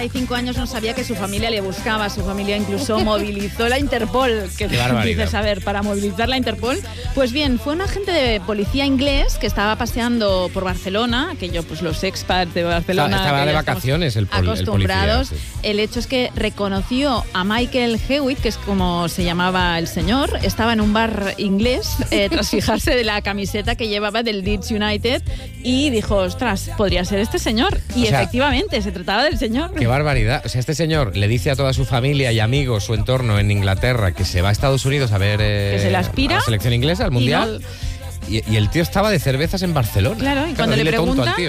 5 años no sabía que su familia le buscaba, su familia incluso movilizó la Interpol, que dices, a ver, para movilizar la Interpol, pues bien, fue un agente de policía inglés que estaba paseando por Barcelona, aquello, pues los expats de Barcelona estaba de vacaciones acostumbrados. El policía, sí. El hecho es que reconoció a Michael Hewitt, que es como se llamaba el señor, estaba en un bar inglés tras fijarse de la camiseta que llevaba del Leeds United y dijo, ostras, podría ser este señor, y efectivamente se trataba del señor. ¡Qué barbaridad! O sea, este señor le dice a toda su familia y amigos, su entorno en Inglaterra, que se va a Estados Unidos a ver que se le aspira, a la selección inglesa, al Mundial. Y el tío estaba de cervezas en Barcelona. Claro, y cuando le pregunta,